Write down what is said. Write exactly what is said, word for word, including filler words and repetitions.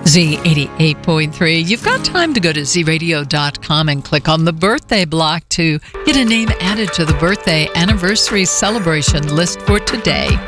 Z eighty-eight point three. You've got time to go to z radio dot com and click on the birthday block to get a name added to the birthday anniversary celebration list for today.